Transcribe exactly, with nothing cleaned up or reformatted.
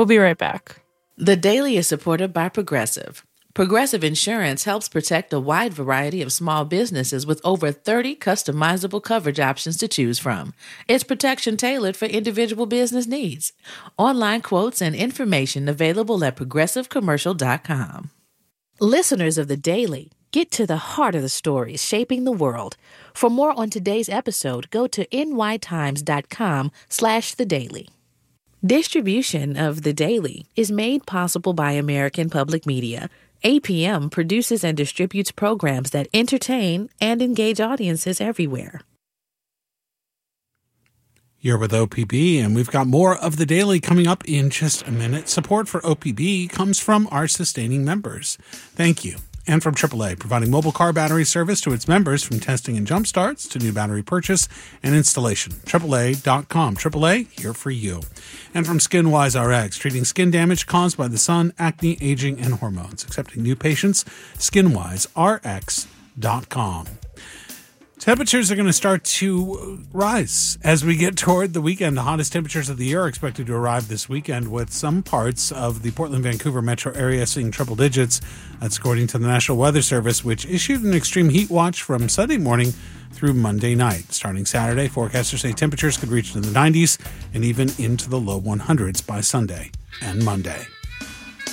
We'll be right back. The Daily is supported by Progressive. Progressive Insurance helps protect a wide variety of small businesses with over thirty customizable coverage options to choose from. It's protection tailored for individual business needs. Online quotes and information available at progressive commercial dot com. Listeners of The Daily, get to the heart of the stories shaping the world. For more on today's episode, go to nytimes.com slash the daily. Distribution of The Daily is made possible by American Public Media. A P M produces and distributes programs that entertain and engage audiences everywhere. You're with O P B, and we've got more of The Daily coming up in just a minute. Support for O P B comes from our sustaining members. Thank you. And from triple A, providing mobile car battery service to its members from testing and jump starts to new battery purchase and installation. triple A dot com. triple A, here for you. And from SkinWise R X, treating skin damage caused by the sun, acne, aging, and hormones. Accepting new patients, skinwise R X dot com. Temperatures are going to start to rise as we get toward the weekend. The hottest temperatures of the year are expected to arrive this weekend, with some parts of the Portland-Vancouver metro area seeing triple digits. That's according to the National Weather Service, which issued an extreme heat watch from Sunday morning through Monday night. Starting Saturday, forecasters say temperatures could reach into the nineties and even into the low hundreds by Sunday and Monday.